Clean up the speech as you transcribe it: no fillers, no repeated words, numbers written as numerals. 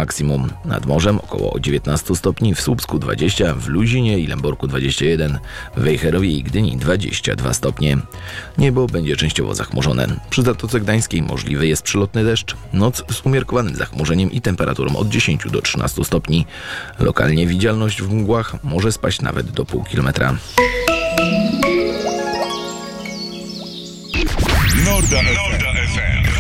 maksimum. Nad morzem około 19 stopni, w Słupsku 20, w Luzinie i Lęborku 21, w Wejherowie i Gdyni 22 stopnie. Niebo będzie częściowo zachmurzone. Przy Zatoce Gdańskiej możliwy jest przelotny deszcz. Noc z umiarkowanym zachmurzeniem i temperaturą od 10 do 13 stopni. Lokalnie widzialność w mgłach może spaść nawet do pół kilometra. Norda FM.